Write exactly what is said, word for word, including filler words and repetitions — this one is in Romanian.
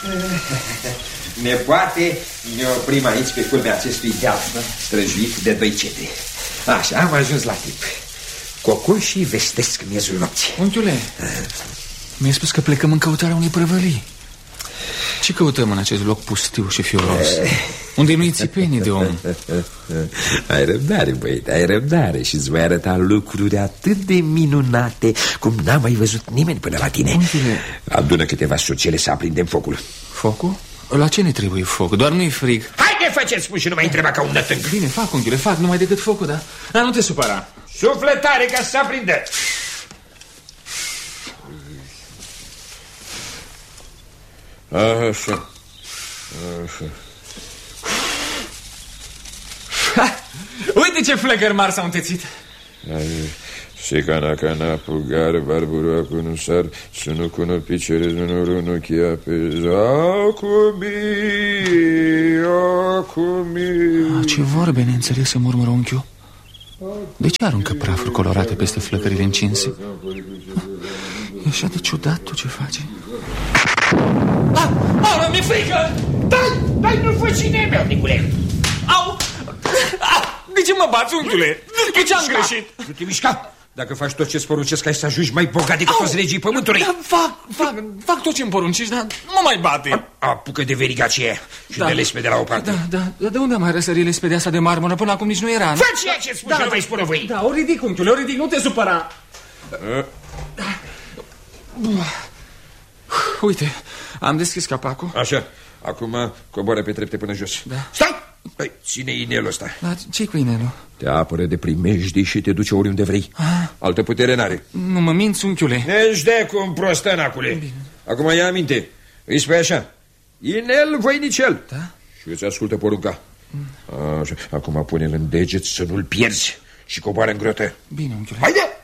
Nepoate, ne oprim aici pe culmea acestui deal străjuit de doi cete. Așa, am ajuns la timp. Cocoșii vestesc miezul nopții. Unchiule, mi-ai spus că plecăm în căutarea unei prăvălii. Ce căutăm în acest loc pustiu și fioros, unde nu-i țipenii de om? Ai răbdare, băiete, ai răbdare. Și-ți voi arăta lucruri atât de minunate cum n-a mai văzut nimeni până la tine. Unchiule, adună câteva sucele să aprindem focul. Focul? La ce ne trebuie foc? Doar nu-i frig. Haide, faceți spun și nu mai întreba ca un nătânc. Bine, fac, unchiule, fac, numai decât focul, da? Dar nu te supăra. Sufletare ca să se aprindă. Așa. Așa. Ha! Uite ce flăcări mari s-au întețit. Secana cana pugar barbura cunusar sunu cuno picere nu runo chia pezacumi acumi. Ce vorbe neînțelese murmură unchiul. De ce aruncă prafuri colorate peste flăcările încinse? E așa de ciudat tot ce face. Ah, ah, mi-e frică! Dai, dai, nu fă cine meu, Nicule! Au! De ce mă bați, unchiule? De ce am greșit? Nu te mișca! Dacă faci tot ce-ți poruncesc, ai să ajungi mai bogat decât toți regii pământului. Da, fac, fac, fac tot ce-mi poruncești, dar nu mă mai bate. Apucă de veriga aceea și da. de lespede la o parte. Da, da, dar de unde mai răsări lespedia asta de marmură? Până acum nici nu era, nu? Fă ceea ce spui, da, și nu mai spune voi. Da, o ridic, unchiule, o ridic, nu te supăra. Da. Uite, am deschis capacul. Așa, acum coboară pe trepte până jos. Da. Stai! Păi, ține inelul ăsta. Da, ce-i cu inelul? Te apără de primejdii și te duce oriunde vrei. Ah. Altă putere n-are. Nu mă minți, unchiule. Ne-și dea cu un prostănacule. Acum ia aminte. Îi spui așa: inel voinicel. Da? Și îți ascultă porunca. mm. Așa. Acum pune-l în deget să nu-l pierzi și coboară în grotă. Bine, unchiule. Haide!